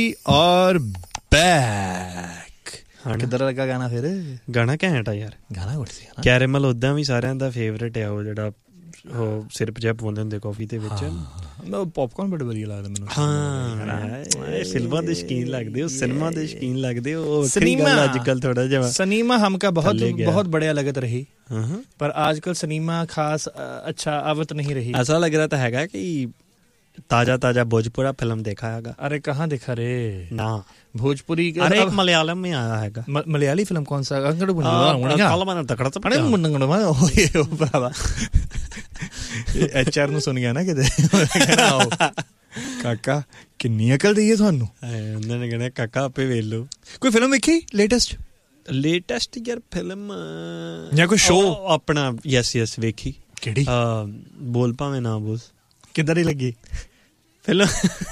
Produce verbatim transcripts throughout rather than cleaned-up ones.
और बैक किधर लगा गाना फिर गाना घैंट आ यार गाना गुड सी ना कैरेमल उदां भी सारिਆਂ ਦਾ ਫੇਵਰਿਟ ਆ ਉਹ ਜਿਹੜਾ ਉਹ ਸਿਰਪ ਜਿਹਾ ਪਾਉਂਦੇ ਹੁੰਦੇ ਕਾਫੀ ਦੇ ਵਿੱਚ ਮੈਂ ਪੌਪਕਾਰਨ ਬੜਾ ਵਧੀਆ ਲੱਗਦਾ ਮੈਨੂੰ ਹਾਂ ਫਿਲਮਾਂ ਦੇ ਸ਼ੌਕੀਨ ਲੱਗਦੇ ਹੋ ਸਿਨੇਮਾ ਦੇ ਸ਼ੌਕੀਨ ਲੱਗਦੇ ਹੋ ਸਿਨੇਮਾ आजकल थोड़ा ਜਿਹਾ सिनेमा हमका बहुत बहुत बढ़िया लगत रही पर आजकल सिनेमा खास अच्छा आवत नहीं रही ऐसा लग रहा था हैगा कि ताजा ताजा भोजपुरा फिल्म देखा हैगा अरे कहाँ देखा रे ना भोजपुरी अरे एक मलयालम में आया हैगा मलयाली फिल्म कौन सा अंगड़ बुना काला मैंने तकड़ा तो अरे मुंडंगड़ में ओए ओ भरावा एचआर ਨੂੰ ਸੁਣ ਗਿਆ ਨਾ ਕਿਤੇ ਕਾਕਾ ਕਿੰਨੀ ਅਕਲ ਦੀ ਹੈ ਤੁਹਾਨੂੰ ਉਹਨਾਂ ਨੇ ਕਹਿਣਾ ਕਾਕਾ ਆਪੇ ਵੇਖ ਲਓ ਕੋਈ ਫਿਲਮ ਵੇਖੀ ਲੇਟੈਸਟ ਲੇਟੈਸਟ ਯਾਰ ਫਿਲਮ ਜਾਂ ਕੋਈ ਸ਼ੋਅ ਆਪਣਾ ਯੈਸ ਯੈਸ ਵੇਖੀ ਕਿਹੜੀ ਬੋਲ ਭਾਵੇਂ ਨਾ ਬੋਲ ਕਿੱਦਾਂ ਦੀ ਲੱਗੀ ਫਿਲਮ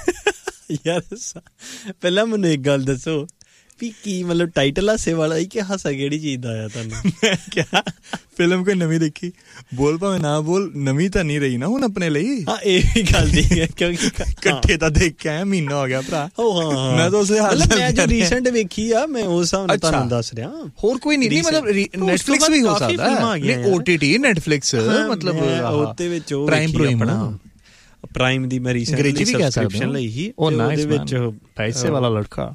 ਯਾਰ ਪਹਿਲਾਂ ਮੈਨੂੰ ਇੱਕ ਗੱਲ ਦੱਸੋ ਵੀ ਕੀ ਮਤਲਬ ਟਾਈਟਲ ਹਾਸੇ ਵਾਲਾ ਹੀ ਕਿ ਹਾਸਾ ਕਿਹੜੀ ਚੀਜ਼ ਦਾ ਆਇਆ ਤੁਹਾਨੂੰ ਮੈਂ ਕਿਹਾ ਫਿਲਮ ਕੋਈ ਨਵੀਂ ਦੇਖੀ ਬੋਲ ਭਾਵੇਂ ਨਾ ਬੋਲ ਨਵੀਂ ਤਾਂ ਨਹੀਂ ਰਹੀ ਨਾ ਹੁਣ ਆਪਣੇ ਲਈ ਹਾਂ ਇਹ ਵੀ ਗੱਲ ਦੀ ਹੈ ਕਿਉਂਕਿ ਇਕੱਠੇ ਤਾਂ ਦੇਖ ਕੇ ਆਇਆ ਮਹੀਨਾ ਹੋ ਗਿਆ ਭਰਾ ਹਾਂ ਮੈਂ ਤਾਂ ਉਸੇ ਹਾਲ ਮੈਂ ਜੋ ਰੀਸੈਂਟ ਵੇਖੀ ਆ ਮੈਂ ਉਸ ਹਿਸਾਬ ਨਾਲ ਤੁਹਾਨੂੰ ਦੱਸ ਰਿਹਾ ਹੋਰ ਕੋਈ ਨਹੀਂ ਮਤਲਬ ਨੈਟਫਲਿਕਸ ਵੀ ਹੋ ਸਕਦਾ ਨਹੀਂ ਓਟੀਟੀ ਨੈਟਫਲਿਕਸ ਮਤਲਬ ਉਹਦੇ ਵਿੱਚ ਉਹ ਪ੍ਰਾਈਮ ਪ੍ਰਾਈਮ ਪ੍ਰਾਈਮ ਦੀ ਮੈਂ ਰੀਸੈਂਟਲੀ ਸਬਸਕ੍ਰਿਪਸ਼ਨ ਲਈ ਸੀ ਉਹਦੇ ਵਿੱਚ ਪੈਸੇ ਵਾਲਾ ਲੜਕਾ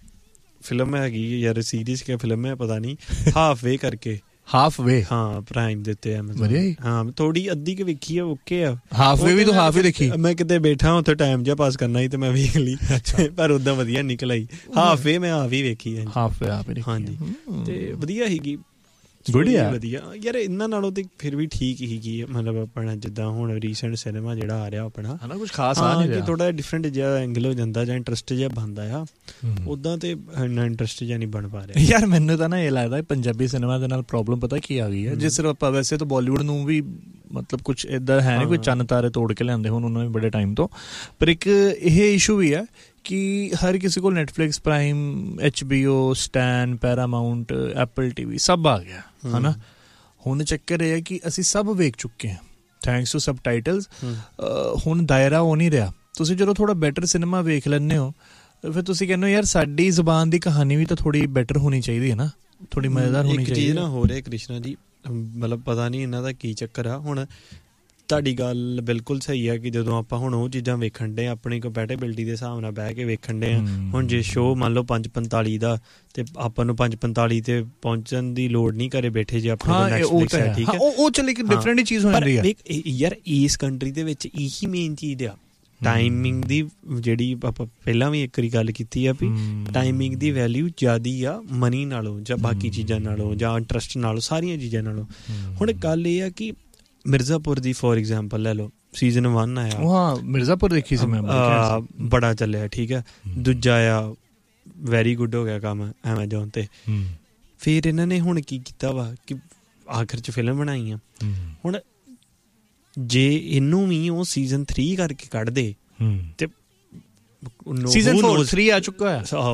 ਫਿਲਮ ਹੈਗੀ ਯਾਰ ਸੀਰੀਜ਼ ਕਿ ਫਿਲਮ ਹੈ ਪਤਾ ਨਹੀਂ ਹਾਫ ਵੇ ਕਰਕੇ ਹਾਫ ਵੇ ਹਾਂ ਪ੍ਰਾਈਮ ਦੇ ਉੱਤੇ ਵਧੀਆ ਹਾਂ ਥੋੜੀ ਅੱਧੀ ਕਿ ਵੇਖੀ ਆ ਓਕੇ ਆ ਹਾਫ ਵੇ ਵੀ ਤੂੰ ਹਾਫ ਹੀ ਦੇਖੀ ਮੈਂ ਕਿਤੇ ਬੈਠਾ ਉੱਥੇ ਟਾਈਮ ਜਿਹਾ ਪਾਸ ਕਰਨਾ ਸੀ ਤੇ ਮੈਂ ਵੇਖ ਲਈ ਪਰ ਉਦਾਂ ਵਧੀਆ ਨਿਕਲ ਆਈ ਹਾਫ ਵੇ ਮੈਂ ਹਾਫ ਹੀ ਵੇਖੀ ਹੈ ਹਾਫ ਵੇ ਹਾਫ ਹਾਂਜੀ ਤੇ ਵਧੀਆ ਸੀਗੀ ਵਧੀਆ ਵਧੀਆ ਯਾਰ ਇਹਨਾਂ ਨਾਲੋਂ ਤੇ ਫਿਰ ਵੀ ਠੀਕ ਹੀ ਕੀ ਮਤਲਬ ਆਪਣਾ ਜਿੱਦਾਂ ਹੁਣ ਰੀਸੈਂਟ ਸਿਨੇਮਾ ਜਿਹੜਾ ਆ ਰਿਹਾ ਆਪਣਾ ਹਨਾ ਕੁਝ ਖਾਸ ਆ ਨਹੀਂ ਰਿਹਾ ਥੋੜਾ ਡਿਫਰੈਂਟ ਜਿਹਾ ਐਂਗਲ ਹੋ ਜਾਂਦਾ ਜਾਂ ਇੰਟਰਸਟ ਜਿਹਾ ਬਣਦਾ ਆ ਉਦਾਂ ਤੇ ਇੰਨਾ ਇੰਟਰਸਟ ਜਿਹਾ ਨਹੀਂ ਬਣ ਪਾ ਰਿਹਾ ਯਾਰ ਮੈਨੂੰ ਤਾਂ ਨਾ ਇਹ ਲੱਗਦਾ ਪੰਜਾਬੀ ਸਿਨੇਮਾ ਦੇ ਨਾਲ ਪ੍ਰੋਬਲਮ ਪਤਾ ਕੀ ਆ ਗਈ ਹੈ ਜੇ ਸਿਰਫ ਆਪਾਂ ਵੈਸੇ ਤਾਂ ਬਾਲੀਵੁੱਡ ਨੂੰ ਵੀ ਮਤਲਬ ਕੁਛ ਇੱਦਾਂ ਹੈ ਨਹੀਂ ਕੋਈ ਚੰਨ ਤਾਰੇ ਤੋੜ ਕੇ ਲਿਆਂਦੇ ਹੁਣ ਉਹਨਾਂ ਨੇ ਬੜੇ ਟਾਈਮ ਤੋਂ ਪਰ ਇੱਕ ਇਹ ਇਸ਼ੂ ਵੀ ਹੈ ਕਿ ਹਰ ਕਿਸੇ ਕੋਲ Netflix prime H B O Stan ਪੈਰਾਮਾਊਂਟ Apple T V ਸਭ ਆ ਗਿਆ ਹੈ ਨਾ ਹੁਣ ਚੱਕਰ ਇਹ ਹੈ ਕਿ ਅਸੀਂ ਸਭ ਵੇਖ ਚੁੱਕੇ ਹਾਂ ਥੈਂਕਸ ਟੂ ਸਬ ਟਾਈਟਲਸ ਹੁਣ ਦਾਇਰਾ ਉਹ ਨਹੀਂ ਰਿਹਾ ਤੁਸੀਂ ਜਦੋਂ ਥੋੜ੍ਹਾ ਬੈਟਰ ਸਿਨੇਮਾ ਵੇਖ ਲੈਂਦੇ ਹੋ ਫਿਰ ਤੁਸੀਂ ਕਹਿੰਦੇ ਹੋ ਯਾਰ ਸਾਡੀ ਜ਼ੁਬਾਨ ਦੀ ਕਹਾਣੀ ਵੀ ਤਾਂ ਥੋੜ੍ਹੀ ਬੈਟਰ ਹੋਣੀ ਚਾਹੀਦੀ ਹੈ ਨਾ ਥੋੜ੍ਹੀ ਮਜ਼ੇਦਾਰ ਹੋਣੀ ਚਾਹੀਦੀ ਇੱਕ ਚੀਜ਼ ਨਾ ਹੋ ਰਿਹਾ ਕ੍ਰਿਸ਼ਨਾ ਜੀ ਮਤਲਬ ਪਤਾ ਨਹੀਂ ਇਹਨਾਂ ਦਾ ਕੀ ਚੱਕਰ ਆ ਹੁਣ ਤੁਹਾਡੀ ਗੱਲ ਬਿਲਕੁਲ ਸਹੀ ਆ ਕਿ ਜਦੋਂ ਆਪਾਂ ਹੁਣ ਉਹ ਚੀਜ਼ਾਂ ਵੇਖਣ ਡੇ ਆਪਣੀ ਕੰਪੈਟੇਬਿਲਿਟੀ ਦੇ ਹਿਸਾਬ ਨਾਲ ਬਹਿ ਕੇ ਵੇਖਣ ਡੇ ਆ ਹੁਣ ਜੇ ਸ਼ੋਅ ਮੰਨ ਲਓ ਪੰਜ ਪੰਤਾਲੀ ਦਾ ਤੇ ਆਪਾਂ ਨੂੰ ਪੰਜ ਪੰਤਾਲੀ ਤੇ ਪਹੁੰਚਣ ਦੀ ਲੋੜ ਨਹੀਂ ਘਰੇ ਬੈਠੇ ਜੇ ਆਪਣੇ ਕੋਲ ਨੈਟਫਲਿਕਸ ਹੈ ਠੀਕ ਹੈ ਉਹ ਚੱਲ ਇੱਕ ਡਿਫਰੈਂਟ ਹੀ ਚੀਜ਼ ਹੋ ਜਾਂਦੀ ਹੈ ਯਾਰ ਇਸ ਕੰਟਰੀ ਦੇ ਵਿੱਚ ਇਹੀ ਮੇਨ ਚੀਜ਼ ਆ ਟਾਈਮਿੰਗ ਦੀ ਜਿਹੜੀ ਆਪਾਂ ਪਹਿਲਾਂ ਵੀ ਇੱਕ ਵਾਰੀ ਗੱਲ ਕੀਤੀ ਆ ਵੀ ਟਾਈਮਿੰਗ ਦੀ ਵੈਲਿਊ ਜ਼ਿਆਦੀ ਆ ਮਨੀ ਨਾਲੋਂ ਜਾਂ ਬਾਕੀ ਚੀਜ਼ਾਂ ਨਾਲੋਂ ਜਾਂ ਇੰਟਰਸਟ ਨਾਲੋਂ ਸਾਰੀਆਂ ਚੀਜ਼ਾਂ ਨਾਲੋਂ ਹੁਣ ਗੱਲ ਇਹ ਆ ਕਿ ਮਿਰਜ਼ਾਪੁਰ ਦੀ ਫੋਰ ਐਗਜ਼ਾਮਪਲ ਲੈ ਲਓ ਸੀਜ਼ਨ ਵਨ ਆਇਆ ਹਾਂ ਮਿਰਜ਼ਾਪੁਰ ਦੇਖੀ ਸੀ ਮੈਂ ਬੜਾ ਚੱਲਿਆ ਠੀਕ ਹੈ ਦੂਜਾ ਆ ਵੈਰੀ ਗੁੱਡ ਹੋ ਗਿਆ ਕੰਮ ਐਮਾਜ਼ੋਨ ਤੇ ਫਿਰ ਇਹਨਾਂ ਨੇ ਹੁਣ ਕੀ ਕੀਤਾ ਵਾ ਕਿ ਆਖਰ 'ਚ ਫਿਲਮ ਬਣਾਈ ਆ ਹੁਣ ਜੇ ਇਹਨੂੰ ਵੀ ਉਹ ਸੀਜ਼ਨ ਥ੍ਰੀ ਕਰਕੇ ਕੱਢ ਦੇ ਤੇ ਸੀਜ਼ਨ ਫੋਰ ਥ੍ਰੀ ਆ ਚੁੱਕਾ ਹੈ